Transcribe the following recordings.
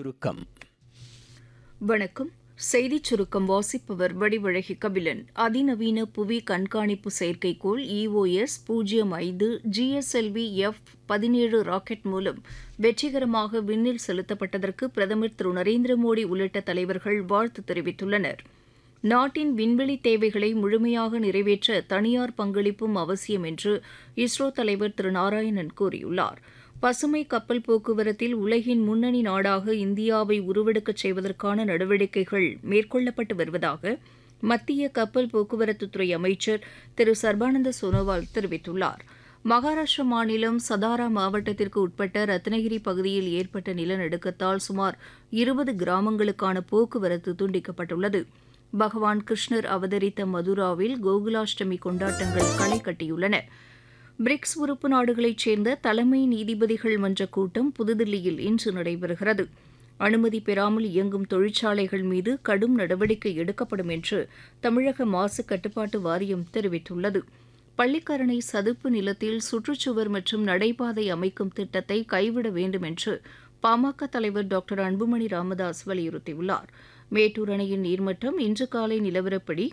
சுருக்கம். வணக்கம். செய்திச் சுருக்கம் வாசிப்பவர் வடிவழகி கபிலன். அதிநவீன புவி கண்காணிப்பு செயற்கைக்கோள் EOS 05 GSLV F-17 ராக்கெட் மூலம் வெற்றிகரமாக விண்ணில் செலுத்தப்பட்டதற்கு பிரதமர் திரு நரேந்திர மோடி உள்ளிட்ட தலைவர்கள் வாழ்த்து தெரிவித்துள்ளனர். நாட்டின் விண்வெளி தேவைகளை முழுமையாக நிறைவேற்ற தனியார் பங்களிப்பும் அவசியம் என்று இஸ்ரோ தலைவர் திரு நாராயணன் கூறியுள்ளார். பசுமை கப்பல் போக்குவரத்தில் உலகின் முன்னணி நாடாக இந்தியாவை உருவெடுக்கச் செய்வதற்கான நடவடிக்கைகள் மேற்கொள்ளப்பட்டு வருவதாக மத்திய கப்பல் போக்குவரத்துத்துறை அமைச்சர் திரு சர்பானந்த சோனோவால் தெரிவித்துள்ளார். மகாராஷ்டிர மாநிலம் சதாரா மாவட்டத்திற்கு உட்பட்ட ரத்னகிரி பகுதியில் ஏற்பட்ட நிலநடுக்கத்தால் சுமார் 20 கிராமங்களுக்கான போக்குவரத்து துண்டிக்கப்பட்டுள்ளது. பகவான் கிருஷ்ணர் அவதரித்த மதுராவில் கோகுலாஷ்டமி கொண்டாட்டங்கள் களை கட்டியுள்ளன. பிரிக்ஸ் உறுப்பு நாடுகளைச் சேர்ந்த தலைமை நீதிபதிகள் மன்ற கூட்டம் புதுதில்லியில் இன்று நடைபெறுகிறது. அனுமதி பெறாமல் இயங்கும் தொழிற்சாலைகள் மீது கடும் நடவடிக்கை எடுக்கப்படும் என்று தமிழக மாசு கட்டுப்பாட்டு வாரியம் தெரிவித்துள்ளது. பள்ளிக்கரணை சதுப்பு நிலத்தில் சுற்றுச்சுவர் மற்றும் நடைபாதை அமைக்கும் திட்டத்தை கைவிட வேண்டும் என்று பாமக தலைவர் டாக்டர் அன்புமணி ராமதாஸ் வலியுறுத்தியுள்ளார். மேட்டூர் அணையின் நீர்மட்டம் இன்று காலை நிலவரப்படி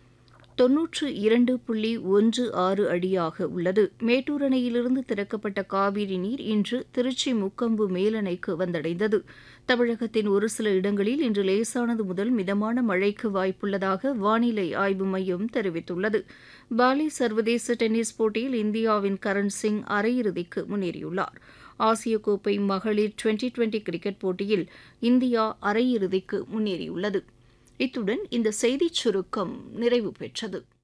92.16 அடியாக உள்ளது. மேட்டூர் அணையிலிருந்து திறக்கப்பட்ட காவிரி நீர் இன்று திருச்சி முக்கொம்பு மேலணைக்கு வந்தடைந்தது. தமிழகத்தின் ஒரு சில இடங்களில் இன்று லேசானது முதல் மிதமான மழைக்கு வாய்ப்புள்ளதாக வானிலை ஆய்வு மையம் தெரிவித்துள்ளது. பாலி சர்வதேச டென்னிஸ் போட்டியில் இந்தியாவின் கரண் சிங் அரையிறுதிக்கு முன்னேறியுள்ளார். ஆசிய கோப்பை மகளிர் 2020 கிரிக்கெட் போட்டியில் இந்தியா அரையிறுதிக்கு முன்னேறியுள்ளது. இத்துடன் இந்த செய்திச் சுருக்கம் நிறைவு பெற்றது.